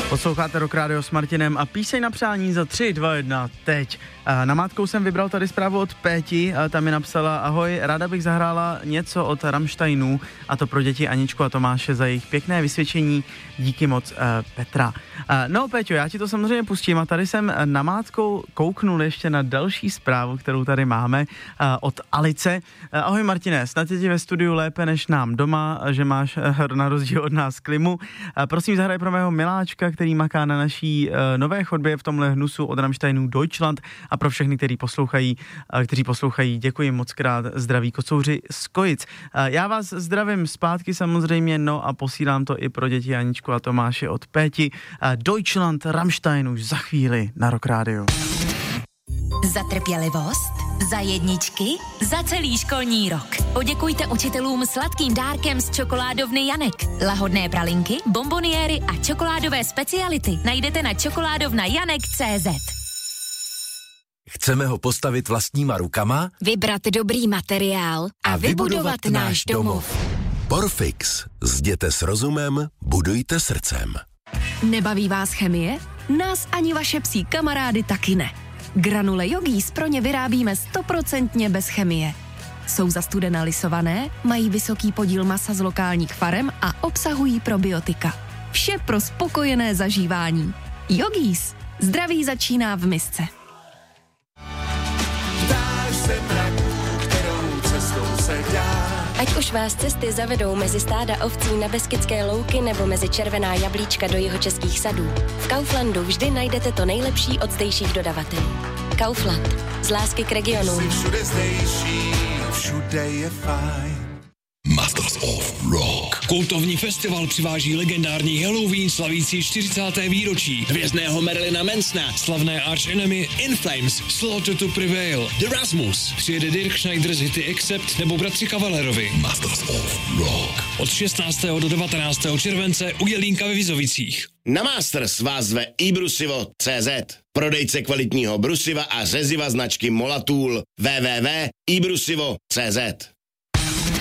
Posloucháte Rock Radio s Martinem a píseň na přání za 3, 2, 1, teď. Namátkou jsem vybral tady zprávu od Péti, tam mi napsala: ahoj, ráda bych zahrála něco od Rammsteinů, a to pro děti Aničku a Tomáše za jejich pěkné vysvědčení. Díky moc, Petra. No, Péťo, já ti to samozřejmě pustím a tady jsem namátkou kouknul ještě na další zprávu, kterou tady máme od Alice. Ahoj Martine, snad je ti ve studiu lépe než nám doma, že máš na rozdíl od nás klimu. Prosím, zahraj pro mého miláčka, který maká na naší nové chodbě v tomhle hnusu od Rammsteinů Deutschland, a pro všechny, kteří poslouchají, děkuji moc krát, zdraví kocouři z Kojic. Já vás zdravím zpátky samozřejmě, no a posílám to i pro děti Aničku a Tomáše od Péti. Deutschland, Rammstein už za chvíli na Rock Radio. Za trpělivost, za jedničky, za celý školní rok. Poděkujte učitelům sladkým dárkem z čokoládovny Janek. Lahodné pralinky, bonboniéry a čokoládové speciality najdete na čokoládovnajanek.cz. Chceme ho postavit vlastníma rukama, Vybrat dobrý materiál a vybudovat náš domov. Porfix. Zděte s rozumem, budujte srdcem. Nebaví vás chemie? Nás ani vaše psí kamarády taky ne. Granule Yogis pro ně vyrábíme 100% bez chemie. Jsou zastudena lisované, mají vysoký podíl masa z lokálních farem a obsahují probiotika. Vše pro spokojené zažívání. Yogis. Zdraví začíná v misce. Ať už vás cesty zavedou mezi stáda ovcí na Beskydské louky nebo mezi červená jablíčka do jihočeských sadů, v Kauflandu vždy najdete to nejlepší od zdejších dodavatelů. Kaufland. Z lásky k regionům. Všude zdejší, všude je fajn. Masters of Rock. Kultovní festival přiváží legendární Halloween slavící 40. výročí, hvězdného Marilyna Mansona, slavné Arch Enemy, In Flames, Slaughter to Prevail, The Rasmus, přijede Dirk Schneider z hity Accept nebo bratři Kavalerovi. Masters of Rock. Od 16. do 19. července u Jelínka ve Vizovicích. Na Masters vás zve iBrusivo.cz, prodejce kvalitního brusiva a řeziva značky Molatool. www.ibrusivo.cz.